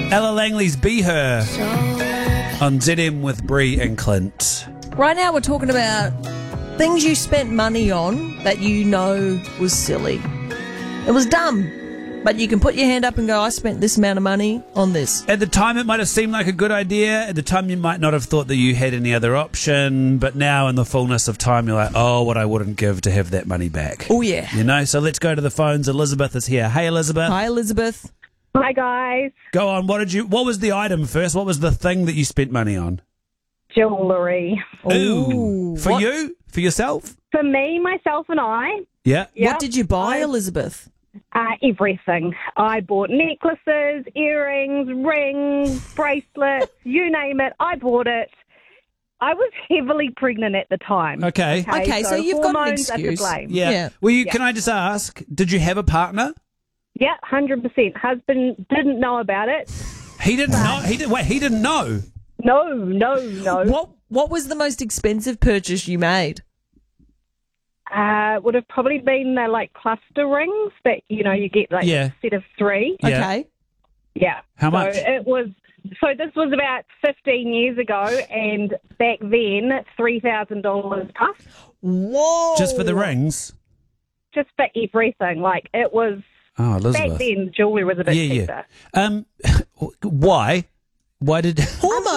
Ella Langley's Be Her on ZM with Bree and Clint. Right now we're talking about things you spent money on that you know was silly. It was dumb, but you can put your hand up and go, I spent this amount of money on this. At the time, it might have seemed like a good idea. At the time, you might not have thought that you had any other option. But now, in the fullness of time, you're like, oh, what I wouldn't give to have that money back. Oh, yeah. You know, so let's go to the phones. Elizabeth is here. Hey, Elizabeth. Hi, Elizabeth. Hi, guys. Go on. What was the item first? What was the thing that you spent money on? Jewellery. Ooh. For What? you? For yourself? For me, myself, and I, Yeah. Yep. What did you buy, Elizabeth? everything. I bought necklaces, earrings, rings, bracelets, you name it. I bought it. I was heavily pregnant at the time. Okay. Okay, so you've got an hormones are to excuse. blame. Yeah. Yeah. Well, can I just ask, did you have a partner? Yeah, 100%. Husband didn't know about it. He didn't know. He didn't know. No. What was the most expensive purchase you made? Would have probably been the cluster rings that you get Yeah. a set of 3. Yeah. Okay. Yeah. How much? So this was about 15 years ago, and back then $3,000 plus, Whoa. Just for the rings? just for everything. It was Oh, Elizabeth. back then. Jewelry was a bit cheaper. Why? Why did... Hormones.